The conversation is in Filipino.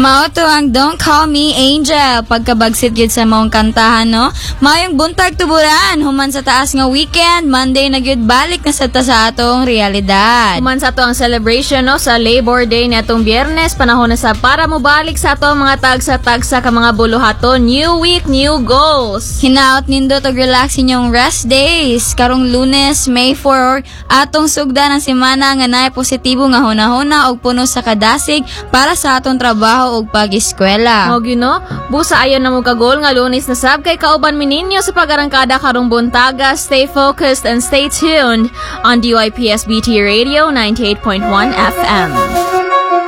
Mao to ang Don't Call Me Angel. Pagkabagsit gyud sa maong kantahan, no? Mayong buntag tuburan, human sa taas nga weekend, Monday na gyud balik na sa atong realidad. Human sa ato ang celebration, no, sa Labor Day netong Biyernes, panahon na sa para mo balik sa ato mga tagsa-tagsa ka mga buluhaton. New week, new goals. Hinaot nindo og relax inyong rest days. Karong Lunes, May 4, atong sugda ng semana nga naay positibo nga hunahuna og puno sa kadasig para sa atong trabaho ug pag-eskwela. O gino, busa ayon na mo kagol nga Lunes na sab kay kauban mi ninyo sa pagarangkada karong buntaga. Stay focused and stay tuned on DYPS BT Radio 98.1 FM.